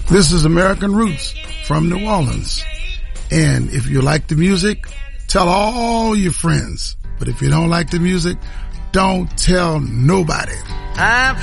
This is American Roots from New Orleans. And if you like the music, tell all your friends. But if you don't like the music, don't tell nobody.